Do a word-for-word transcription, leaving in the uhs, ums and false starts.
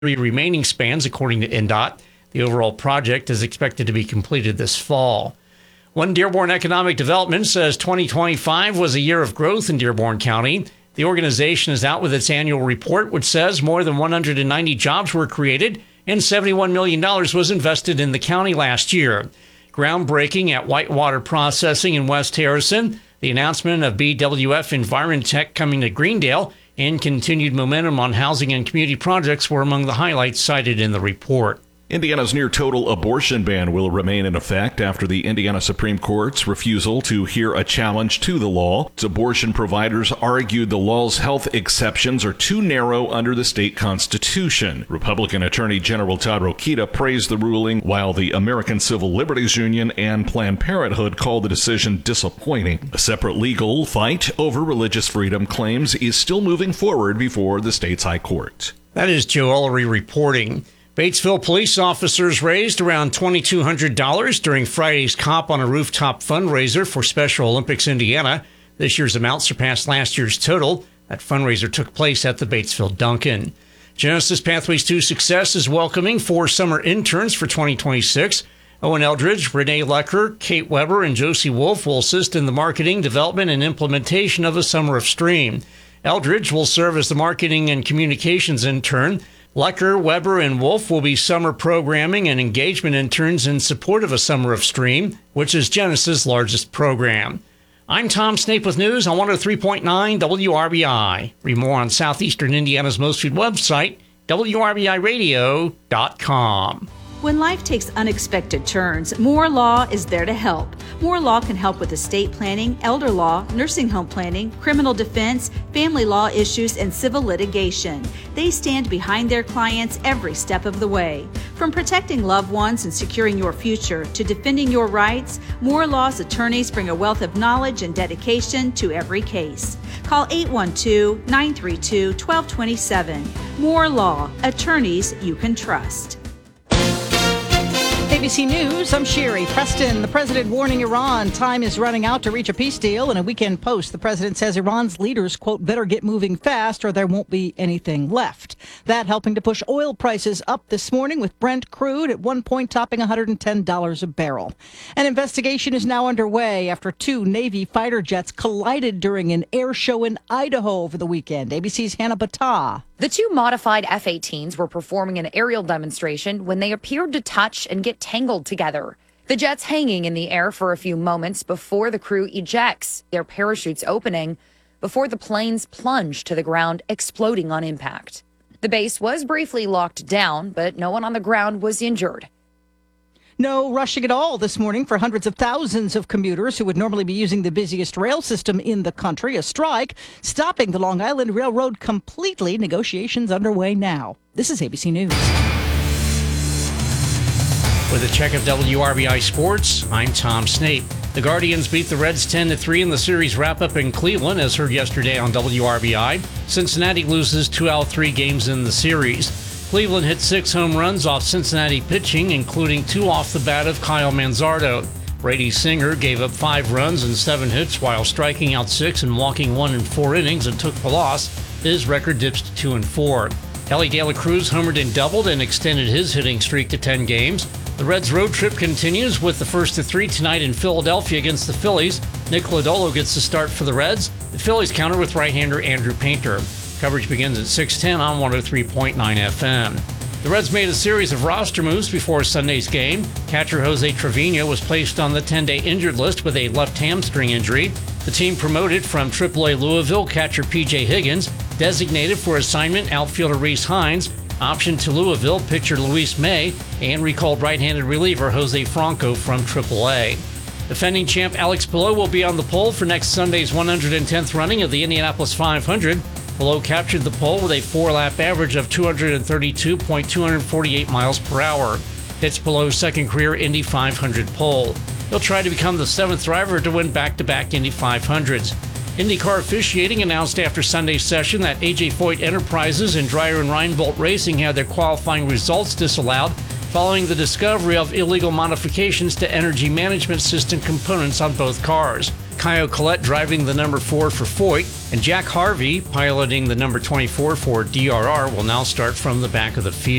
three remaining spans, according to N D O T. The overall project is expected to be completed this fall. One Dearborn Economic Development says twenty twenty-five was a year of growth in Dearborn County. The organization is out with its annual report, which says more than one hundred ninety jobs were created and seventy-one million dollars was invested in the county last year. Groundbreaking at Whitewater Processing in West Harrison, the announcement of B W F Envirotech coming to Greendale, and continued momentum on housing and community projects were among the highlights cited in the report. Indiana's near-total abortion ban will remain in effect after the Indiana Supreme Court's refusal to hear a challenge to the law. Abortion providers argued the law's health exceptions are too narrow under the state constitution. Republican Attorney General Todd Rokita praised the ruling, while the American Civil Liberties Union and Planned Parenthood called the decision disappointing. A separate legal fight over religious freedom claims is still moving forward before the state's high court. That is Joe Ullery reporting. Batesville police officers raised around two thousand two hundred dollars during Friday's Cop on a Rooftop fundraiser for Special Olympics Indiana. This year's amount surpassed last year's total. That fundraiser took place at the Batesville Duncan. Genesis Pathways to Success is welcoming four summer interns for twenty twenty-six. Owen Eldridge, Renee Lecker, Kate Weber, and Josie Wolf will assist in the marketing, development, and implementation of A Summer of Stream. Eldridge will serve as the marketing and communications intern. Lecker, Weber, and Wolf will be summer programming and engagement interns in support of A Summer of Stream, which is Genesis' largest program. I'm Tom Snape with news on one oh three point nine W R B I. Read more on Southeastern Indiana's most viewed website, W R B I radio dot com. When life takes unexpected turns, Moore Law is there to help. Moore Law can help with estate planning, elder law, nursing home planning, criminal defense, family law issues, and civil litigation. They stand behind their clients every step of the way. From protecting loved ones and securing your future to defending your rights, Moore Law's attorneys bring a wealth of knowledge and dedication to every case. Call eight one two, nine three two, one two two seven. Moore Law, attorneys you can trust. A B C News, I'm Sherry Preston. The president warning Iran time is running out to reach a peace deal. In a weekend post, the president says Iran's leaders, quote, better get moving fast or there won't be anything left. That helping to push oil prices up this morning, with Brent crude at one point topping one hundred ten dollars a barrel. An investigation is now underway after two Navy fighter jets collided during an air show in Idaho over the weekend. A B C's Hannah Battah. The two modified F eighteens were performing an aerial demonstration when they appeared to touch and get tangled together. The jets hanging in the air for a few moments before the crew ejects, their parachutes opening, before the planes plunge to the ground, exploding on impact. The base was briefly locked down, but no one on the ground was injured. No rushing at all this morning for hundreds of thousands of commuters who would normally be using the busiest rail system in the country. A strike stopping the Long Island Railroad completely. Negotiations underway now. This is A B C News. With a check of W R B I Sports, I'm Tom Snape. The Guardians beat the Reds ten to three in the series wrap-up in Cleveland, as heard yesterday on W R B I. Cincinnati loses two out of three games in the series. Cleveland hit six home runs off Cincinnati pitching, including two off the bat of Kyle Manzardo. Brady Singer gave up five runs and seven hits while striking out six and walking one in four innings and took the loss. His record dips to two and four. Elly De La Cruz homered and doubled and extended his hitting streak to ten games. The Reds' road trip continues with the first of three tonight in Philadelphia against the Phillies. Nick Lodolo gets the start for the Reds. The Phillies counter with right-hander Andrew Painter. Coverage begins at six ten on one oh three point nine F M. The Reds made a series of roster moves before Sunday's game. Catcher Jose Trevino was placed on the ten-day injured list with a left hamstring injury. The team promoted from triple A Louisville catcher P J Higgins, designated for assignment outfielder Reese Hines, optioned to Louisville pitcher Luis May, and recalled right-handed reliever Jose Franco from triple A. Defending champ Alex Palou will be on the pole for next Sunday's one hundred tenth running of the Indianapolis five hundred. Palou captured the pole with a four-lap average of two hundred thirty-two point two four eight miles per hour. It's Palou's second career Indy five hundred pole. He'll try to become the seventh driver to win back-to-back Indy five hundreds. IndyCar officiating announced after Sunday's session that A J Foyt Enterprises and Dreyer and Reinbolt Racing had their qualifying results disallowed following the discovery of illegal modifications to energy management system components on both cars. Kyle Collette driving the number four for Foyt, and Jack Harvey piloting the number twenty-four for D R R will now start from the back of the field.